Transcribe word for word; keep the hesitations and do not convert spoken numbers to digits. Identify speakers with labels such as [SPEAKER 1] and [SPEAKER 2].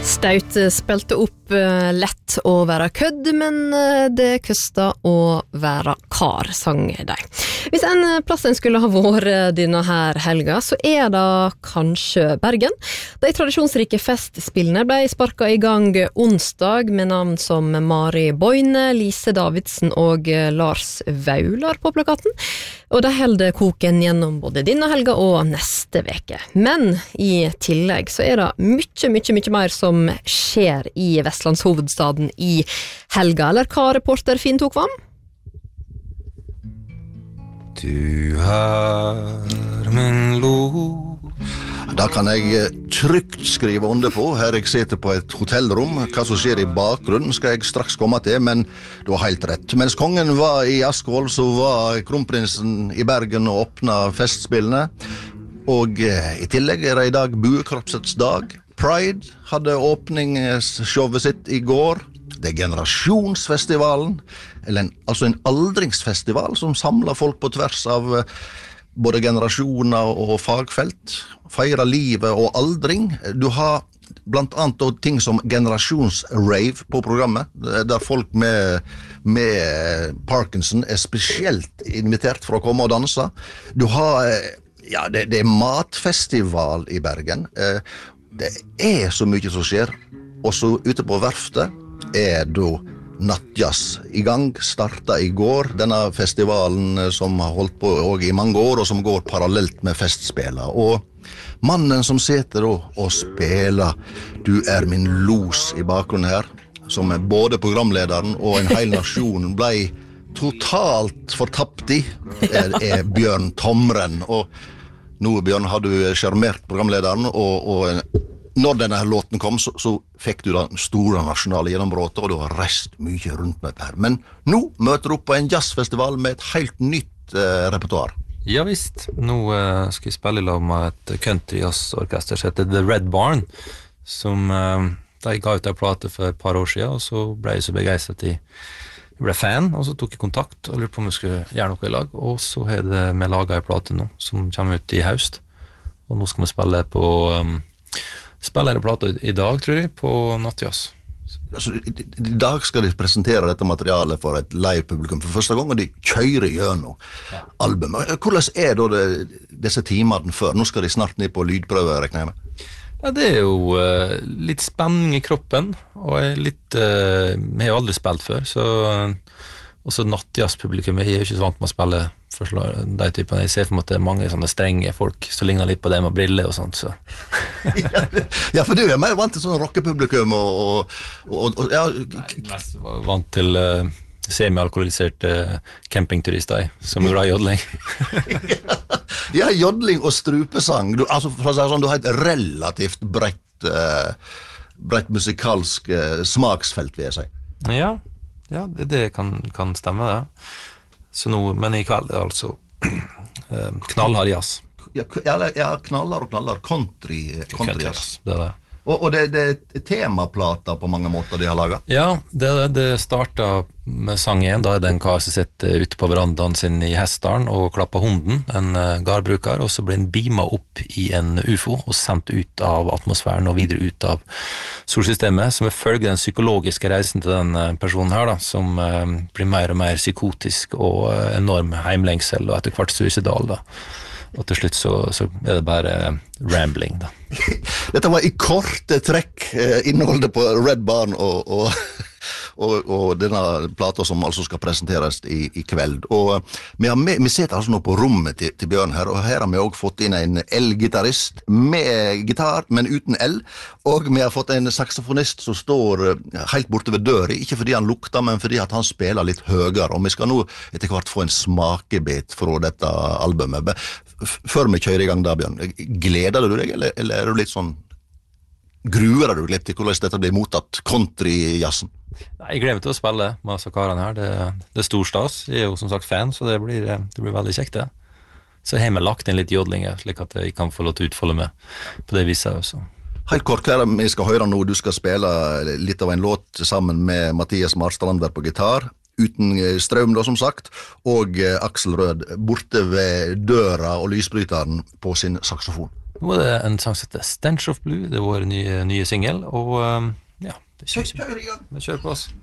[SPEAKER 1] Staut spilte opp lett å være kødd, men det kosta å være kar, sang de. Hvis en plass en skulle ha vært denne her helga, så er det kanskje Bergen. De tradisjonsrike festspillene ble sparket i gang onsdag med navn som Mari Boine, Lise Davidsen og Lars Vaular på plakaten. Og de holder koken gjennom både denne helga og neste veke. Men i tillegg så er det mykje, mykje, mykje mer som skjer i Vestlandshovedstaden i helga. Eller hva reporter Finn Tokvam?
[SPEAKER 2] Du har min lov.
[SPEAKER 3] Da kan jeg trygt skrive under på. Her jeg sitter på et hotellrom. Hva som skjer i bakgrunnen skal jeg straks komme til, men du har helt rett. Mens kongen var i Askvoll, så var kronprinsen i Bergen og åpnet festspillene. Og eh, i tillegg er det i dag buekorpsets dag. Pride hadde åpningsshowet sitt i går. Det er generasjonsfestivalen, eller en, altså en aldringsfestival som samler folk på tvers av eh, både generasjoner og fagfelt. Feirer livet og aldring. Du har blant annet ting som generasjonsrave på programmet, der folk med, med Parkinson er spesielt invitert for å komme og danse. Du har, ja, det, det er matfestival i Bergen. Det er så mye som skjer. Og så ute på verftet er da nattjazz i gang, startet i går. Denne festivalen som har holdt på også i mange år, og som går parallelt med festspiller. Og mannen som sitter og spiller Du er min los i bakgrunnen her, som er både programlederen og en hel nasjon ble totalt fortapt i, er, er Bjørn Tomren. Og nå, Bjørn, har du skjermert programlederen, og, og når denne låten kom, så, så fikk du den store nasjonale gjennombråtet, og du har reist mye rundt med dette her. Men nå møter du opp på en jazzfestival med et helt nytt eh, repertoar.
[SPEAKER 2] Ja visst, nå uh, skal jeg spille i lag med et country jazzorkester som heter The Red Barn, som uh, de ga ut en plate for et par år siden, og så ble jeg så begeistret jeg ble fan, og så tok jeg kontakt og lurte på om jeg skulle gjøre noe i lag, og så har det vi laget en plate nå, som kommer ut i høst, og nå skal vi spille på um, spille en plate i dag, tror jeg, på nattjazz.
[SPEAKER 3] Altså, i, I dag skal de presentere dette materialet for et live-publikum for første gang, og de kjører gjennom ja. albumet. Hvordan er da det, disse timene før? Nå skal de snart ned på lydprøve, regner jeg med.
[SPEAKER 2] Ja, det er jo uh, litt spenning i kroppen, og jeg er litt, uh, vi har jo aldri spilt før, så uh, også nattjazz-publikum, jeg er jo ikke så vant med å spille forslag, de typene. Jeg ser for meg at det er mange sånne strenge folk som ligner litt på dem med briller og sånt, så.
[SPEAKER 3] Ja, for du er mer vant til sånn rockepublikum og, og, og, og ja.
[SPEAKER 2] Nei, mest vant til uh, semi-alkoholiserte campingturister som er glad i jodling.
[SPEAKER 3] Ja, jodling og strupesang. Du, altså, for å si sånn, du har et relativt bredt, uh, bredt musikalsk uh, smaksfelt, vil jeg si.
[SPEAKER 2] Ja, ja det, det kan, kan stemme, det. Så nå, men i kveld er altså knallhard jazz.
[SPEAKER 3] Ja, ja, knallhard og knallhard country, country jazz.
[SPEAKER 2] Det er det.
[SPEAKER 3] Og, og det, det er temaplater på mange måter de har laget?
[SPEAKER 2] Ja, det, det startet med sang igjen. Da er det en kar som sitter ute på verandaen sin i Hessdalen og klapper hunden, en gardbruker, og så blir den beamet opp i en U F O og sendt ut av atmosfæren og videre ut av solsystemet, som følger den psykologiske reisen til den personen her, da, som uh, blir mer og mer psykotisk og uh, enorm heimlengsel og etter hvert suicidal, da. Og til slutt så, så er det bare rambling, da.
[SPEAKER 3] Dette var i korte trekk eh, innholdet på Red Barn og, og, og, og denne plata som altså skal presenteres i, i kveld. Og vi, har med, vi sitter altså nå på rommet til, til Bjørn her, og her har vi også fått inn en el-gitarrist med gitar, men uten el. Og vi har fått en saksofonist som står helt borte ved døra, ikke fordi han lukter, men fordi at han spiller litt høyere. Og vi skal nå etter hvert få en smakebit fra dette albumet. Før vi kjører i gang da, Bjørn, gleder du deg, eller, eller er du litt sånn, gruer du litt til hvordan dette blir mottatt country-jazzen?
[SPEAKER 2] Nei, jeg gleder meg til å spille med disse karene her, det, det er stor stas, jeg er jo som sagt fan, så det blir, det blir veldig kjekt det. Så jeg har med lagt inn litt jodling, slik at jeg kan få lov til å utfolde meg på det viset også.
[SPEAKER 3] Helt kort, hva er det vi skal høre nå? Du skal spille litt av en låt sammen med Mathias Marstrandberg på gitar, uten strøm da som sagt, og Aksel Rød borte ved døra og lysbryteren på sin saksofon.
[SPEAKER 2] Nå er det en sang som heter Stench of Blue, det er vår nye, nye single, og um, ja, det kjører, vi kjører på oss.